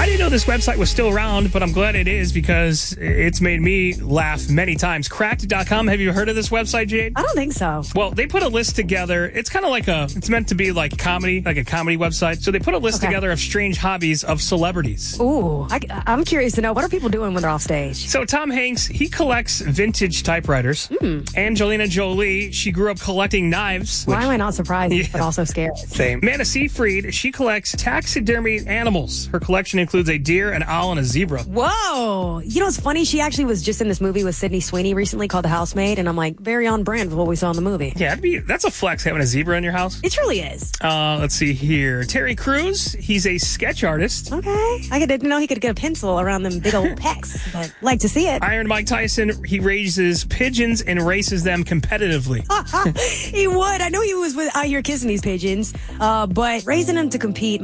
didn't know this website was still around, but I'm glad it is because it's made me laugh many times. Cracked.com. Have you heard of this website, Jade? I don't think so. Well, they put a list together. It's kind of like it's meant to be like comedy, like a comedy website. So they put a list together of strange hobbies of celebrities. Ooh, I'm curious to know, what are people doing when they're off stage? So Tom Hanks, he collects vintage typewriters. Angelina Jolie, she grew up collecting knives. Why am I not surprised, but also scared? Same. Amanda Seyfried, she collects taxidermy animals. Her collection includes a deer, an owl, and a zebra. Whoa! You know what's funny? She actually was just in this movie with Sydney Sweeney recently called The Housemaid, and I'm like, very on brand with what we saw in the movie. Yeah, that's a flex having a zebra in your house. It truly is. Let's see here. Terry Crews, he's a sketch artist. Okay. I didn't know he could get a pencil around them big old pecs, but like to see it. Iron Mike Tyson, he raises pigeons and races them competitively. He would. I know he was out here kissing these pigeons, but raising them to compete